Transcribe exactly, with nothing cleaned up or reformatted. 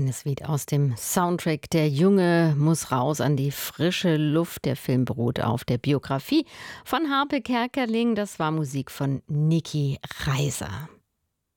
Lied aus dem Soundtrack „Der Junge muss raus an die frische Luft“. Der Film beruht auf der Biografie von Harpe Kerkeling. Das war Musik von Niki Reiser.